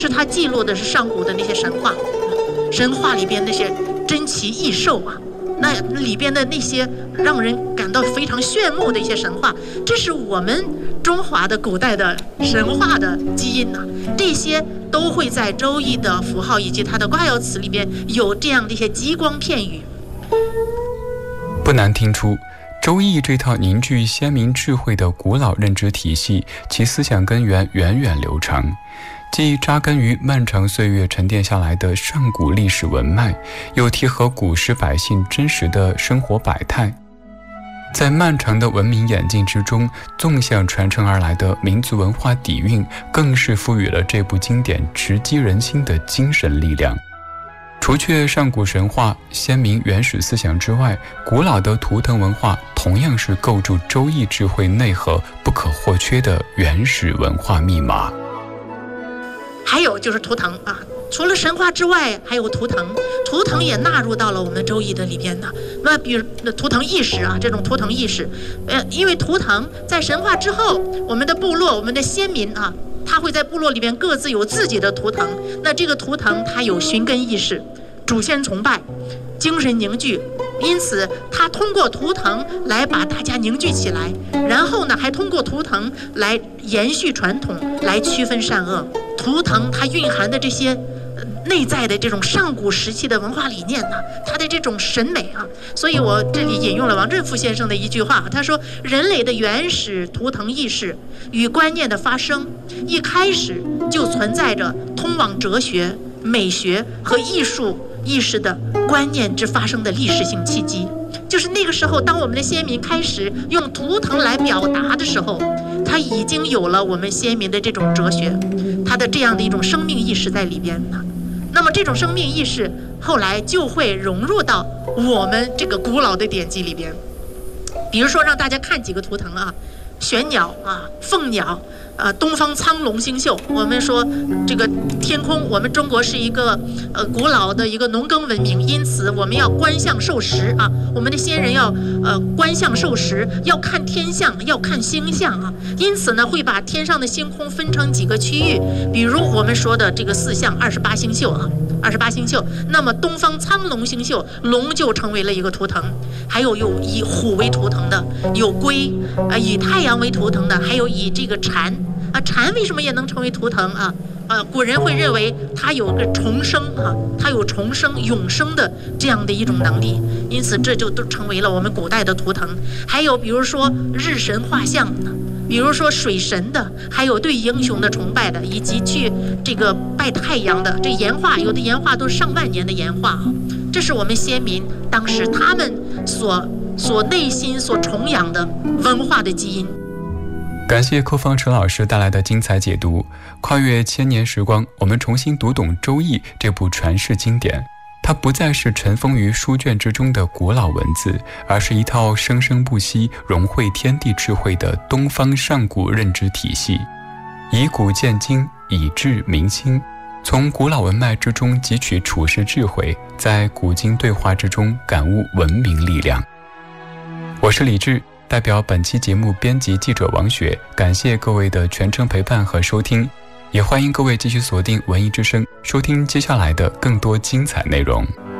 是它记录的是上古的那些神话，神话里边那些珍奇异兽啊，那里边的那些让人感到非常炫目的一些神话，这是我们中华的古代的神话的基因呐，这些都会在《周易》的符号以及它的卦爻辞里边有这样的一些极光片语。 不难听出，《周易》这套凝聚先民智慧的古老认知体系，其思想根源源远流长，既扎根于漫长岁月沉淀下来的上古历史文脉，又贴合古时百姓真实的生活百态。在漫长的文明演进之中，纵向传承而来的民族文化底蕴，更是赋予了这部经典直击人心的精神力量。除却上古神话、先民原始思想之外，古老的图腾文化同样是构筑周易智慧内核不可或缺的原始文化密码。 还有就是图腾啊，除了神话之外，还有图腾，图腾也纳入到了我们周易的里边的。那比如图腾意识啊，这种图腾意识，因为图腾在神话之后，我们的部落、我们的先民啊，他会在部落里边各自有自己的图腾。那这个图腾它有寻根意识、祖先崇拜、精神凝聚，因此他通过图腾来把大家凝聚起来，然后呢还通过图腾来延续传统，来区分善恶。图腾它蕴含的这些内在的这种上古时期的文化理念呢，它的这种审美啊，所以我这里引用了王振甫先生的一句话，他说：人类的原始图腾意识与观念的发生，一开始就存在着通往哲学、美学和艺术意识的观念之发生的历史性契机。就是那个时候，当我们的先民开始用图腾来表达的时候，他已经有了我们先民的这种哲学，他的这样的一种生命意识在里边呢。那么这种生命意识后来就会融入到我们这个古老的典籍里边。比如说让大家看几个图腾啊，玄鸟啊，凤鸟，东方苍龙星宿。我们说这个天空，我们中国是一个古老的一个农耕文明，因此我们要观象授时啊，我们的先人要观象授时，要看天象，要看星象啊。因此呢，会把天上的星空分成几个区域，比如我们说的这个四象28星宿啊，28星宿。那么东方苍龙星宿，龙就成为了一个图腾，还有以虎为图腾的，有龟以太阳为图腾的，还有以这个蝉啊，蝉为什么也能成为图腾啊？古人会认为它有个重生啊，它有重生、永生的这样的一种能力，因此这就都成为了我们古代的图腾。还有比如说日神画像的，比如说水神的，还有对英雄的崇拜的，以及去这个拜太阳的。这岩画，有的岩画都是上万年的岩画啊，这是我们先民当时他们所内心所崇仰的文化的基因。 感谢寇方成老师带来的精彩解读。跨越千年时光，我们重新读懂《周易》这部传世经典。它不再是尘封于书卷之中的古老文字，而是一套生生不息、融汇天地智慧的东方上古认知体系。以古鉴今，以智明心，从古老文脉之中汲取处世智慧，在古今对话之中感悟文明力量。我是李志，代表本期节目编辑记者王雪，感谢各位的全程陪伴和收听，也欢迎各位继续锁定文艺之声，收听接下来的更多精彩内容。